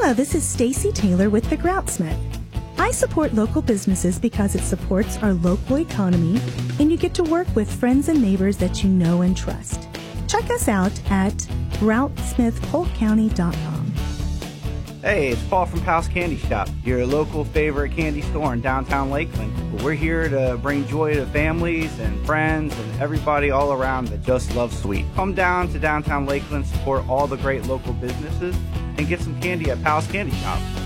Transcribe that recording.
Hello, this is Stacy Taylor with The Groutsmith. I support local businesses because it supports our local economy, and you get to work with friends and neighbors that you know and trust. Check us out at groutsmithpolkcounty.com. Hey, it's Paul from Powell's Candy Shop, your local favorite candy store in downtown Lakeland. We're here to bring joy to families and friends and everybody all around that just love sweet. Come down to downtown Lakeland, support all the great local businesses, and get some candy at Powell's Candy Shop.